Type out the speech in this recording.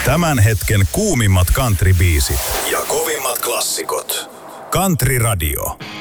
Tämän hetken kuumimmat countrybiisit ja kovimmat klassikot. Country Radio.